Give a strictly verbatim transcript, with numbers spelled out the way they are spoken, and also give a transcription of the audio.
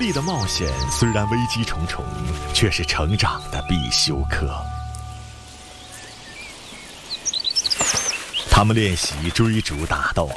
力的冒险虽然危机重重，却是成长的必修课。他们练习追逐打斗，